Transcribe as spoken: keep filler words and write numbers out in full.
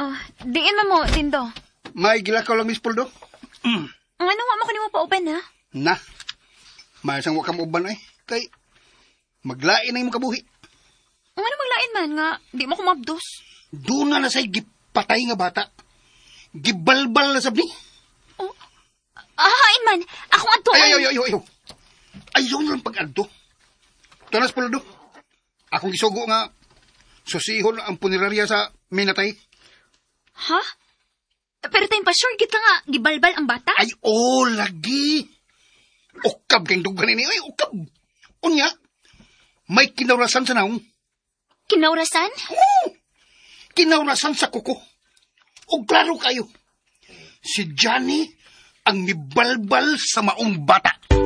Oh, diin mo mo, Dindo. May gilakaw lang, Miss Poldo. Mm. Ang ano, wa mo kanimo pa uban, ha? Na, may isang wakam uban ay. Kay, maglain na yung kabuhi. Ang ano maglain man nga, di mo kumabdos. Doon na na sa'y gipatay nga bata. Gibalbal na sabni. Oh, ahain man, akong adto. Ay, ay, ay, ay, ay, ay. Ayaw lang pag-adto. Tanas, Poldo. Akong gisugo nga, susihon ang punerarya sa minatay. Ha? Pero tayong pa sure, git ka nga, gibalbal ang bata? Ay, oh, lagi. Ukab kayong dugan ini. Ay, ukab. Unya, may kinaurasan sa naong. Kinaurasan? Oo. Kinaurasan sa kuko. O klaro kayo. Si Johnny ang mibalbal sa maong bata.